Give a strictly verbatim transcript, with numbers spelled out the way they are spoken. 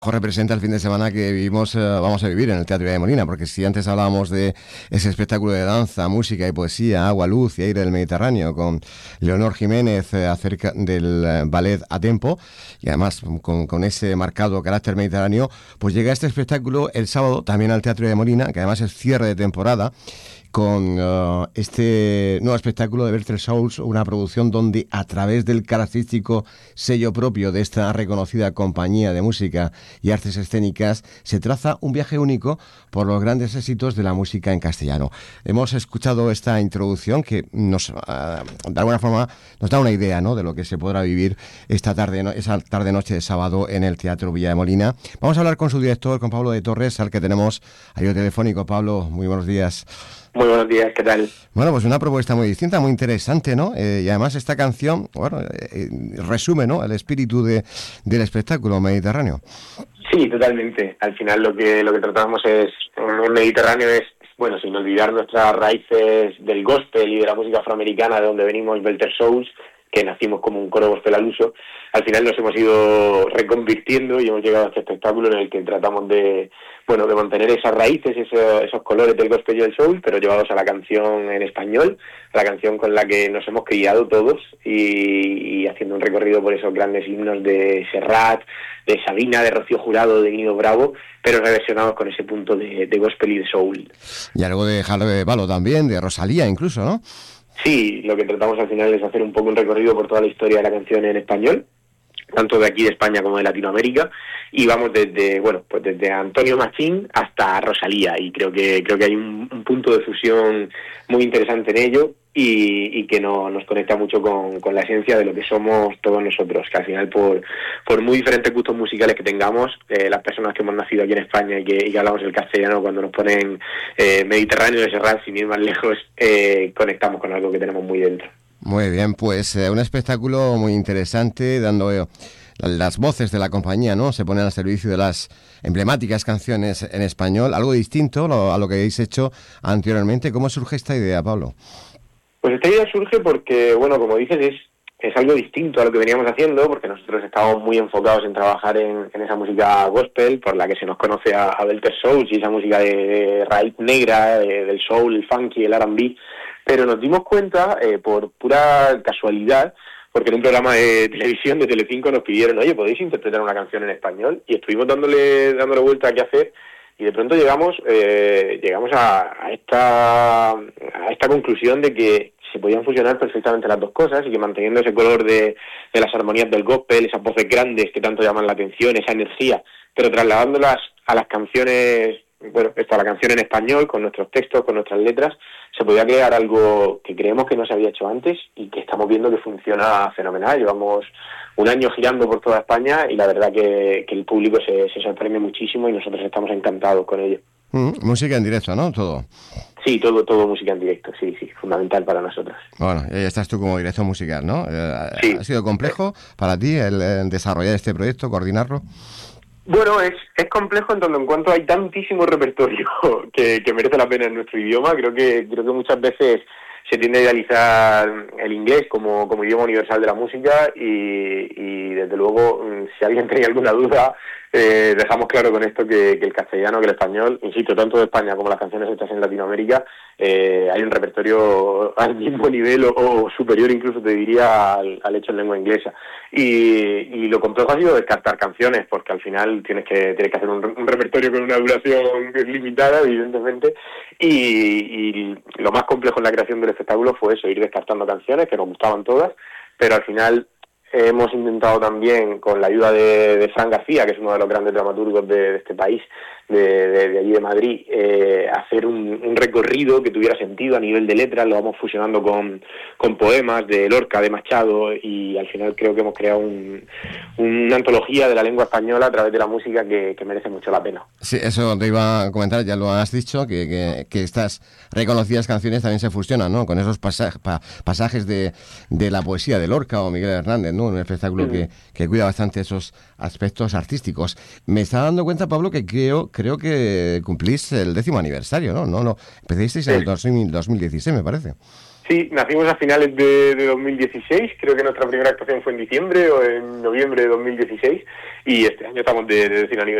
Representa el fin de semana que vivimos, eh, vamos a vivir en el Teatro de Molina, porque si antes hablábamos de ese espectáculo de danza, música y poesía, agua, luz y aire del Mediterráneo, con Leonor Jiménez eh, acerca del eh, ballet A Tempo, y además con, con ese marcado carácter mediterráneo, pues llega este espectáculo el sábado también al Teatro de Molina, que además es cierre de temporada, con uh, este nuevo espectáculo de Bertel Souls, una producción donde a través del característico sello propio de esta reconocida compañía de música y artes escénicas se traza un viaje único por los grandes éxitos de la música en castellano. Hemos escuchado esta introducción que nos, uh, de alguna forma nos da una idea, ¿no?, de lo que se podrá vivir esta tarde, ¿no?, esa tarde-noche de sábado en el Teatro Villa de Molina. Vamos a hablar con su director, con Pablo de Torres, al que tenemos a hilo telefónico. Pablo, muy buenos días. Muy buenos días, ¿qué tal? Bueno, pues una propuesta muy distinta, muy interesante, ¿no? Eh, y además esta canción, bueno, eh, resume, ¿no?, el espíritu de, del espectáculo mediterráneo. Sí, totalmente. Al final lo que lo que tratamos es, en el Mediterráneo es, bueno, sin olvidar nuestras raíces del gospel y de la música afroamericana de donde venimos, Belter Souls, que nacimos como un coro gospel al uso. Al final nos hemos ido reconvirtiendo y hemos llegado a este espectáculo en el que tratamos de, bueno, de mantener esas raíces, esos, esos colores del gospel y del soul, pero llevados a la canción en español, la canción con la que nos hemos criado todos, y, y haciendo un recorrido por esos grandes himnos de Serrat, de Sabina, de Rocío Jurado, de Nino Bravo, pero reversionados con ese punto de, de gospel y de soul. Y algo de Jaro de Palo también, de Rosalía incluso, ¿no? Sí, lo que tratamos al final es hacer un poco un recorrido por toda la historia de la canción en español, tanto de aquí de España como de Latinoamérica, y vamos desde, bueno, pues desde Antonio Machín hasta Rosalía, y creo que creo que hay un, un punto de fusión muy interesante en ello, y, y que no, nos conecta mucho con, con la esencia de lo que somos todos nosotros, que al final por, por muy diferentes gustos musicales que tengamos, eh, las personas que hemos nacido aquí en España y que, y que hablamos el castellano, cuando nos ponen eh, Mediterráneo de Serrat, sin ir más lejos, eh, conectamos con algo que tenemos muy dentro. Muy bien, pues eh, un espectáculo muy interesante, dando eh, las voces de la compañía, ¿no? Se ponen al servicio de las emblemáticas canciones en español, algo distinto a lo que habéis hecho anteriormente. ¿Cómo surge esta idea, Pablo? Pues esta idea surge porque, bueno, como dices, es, es algo distinto a lo que veníamos haciendo, porque nosotros estábamos muy enfocados en trabajar en, en esa música gospel, por la que se nos conoce a, a Belter Souls, y esa música de, de raíz negra, de, del soul, el funky, el R and B, pero nos dimos cuenta, eh, por pura casualidad, porque en un programa de televisión de Telecinco nos pidieron, oye, ¿podéis interpretar una canción en español? Y estuvimos dándole dándole vuelta a qué hacer, y de pronto llegamos eh, llegamos a, a esta a esta conclusión de que se podían fusionar perfectamente las dos cosas, y que manteniendo ese color de, de las armonías del gospel, esas voces grandes que tanto llaman la atención, esa energía, pero trasladándolas a las canciones, bueno, esto, a la canción en español, con nuestros textos, con nuestras letras, se podía crear algo que creemos que no se había hecho antes y que estamos viendo que funciona fenomenal. Llevamos un año girando por toda España y la verdad que, que el público se, se sorprende muchísimo y nosotros estamos encantados con ello. Mm, música en directo, ¿no? Todo. Sí, todo todo música en directo, sí, sí, fundamental para nosotros. Bueno, ya estás tú como director musical, ¿no? Sí. ¿Ha sido complejo para ti el, el desarrollar este proyecto, coordinarlo? Bueno, es, es complejo en tanto en cuanto hay tantísimo repertorio que, que merece la pena en nuestro idioma. Creo que creo que muchas veces se tiende a idealizar el inglés como, como idioma universal de la música, y, y desde luego, si alguien tenía alguna duda, eh, dejamos claro con esto que, que el castellano, que el español, insisto, tanto de España como las canciones hechas en Latinoamérica, eh, hay un repertorio al mismo nivel o, o superior incluso, te diría, al, al hecho en lengua inglesa. Y, y lo complejo ha sido descartar canciones, porque al final tienes que tienes que hacer un, un repertorio con una duración limitada, evidentemente, y, y lo más complejo en la creación del espectáculo fue eso, ir descartando canciones que nos gustaban todas, pero al final eh, hemos intentado también, con la ayuda de, de Fran García, que es uno de los grandes dramaturgos de, de este país, de, de, de allí de Madrid, eh, hacer un, un recorrido que tuviera sentido a nivel de letras. Lo vamos fusionando con, con poemas de Lorca, de Machado, y al final creo que hemos creado un, una antología de la lengua española a través de la música que, que merece mucho la pena. Sí, eso te iba a comentar, ya lo has dicho, que, que, que estas reconocidas canciones también se fusionan, ¿no?, con esos pasajes, pa, pasajes de, de la poesía de Lorca o Miguel Hernández, ¿no?, un espectáculo mm. que, que cuida bastante esos aspectos artísticos. Me estaba dando cuenta, Pablo, que creo creo que cumplís el décimo aniversario, ¿no? No, no. Empezasteis en el dos mil dieciséis, me parece. Sí, nacimos a finales de, de dos mil dieciséis, creo que nuestra primera actuación fue en diciembre o en noviembre de dos mil dieciséis, y este año estamos de, de décimo aniversario.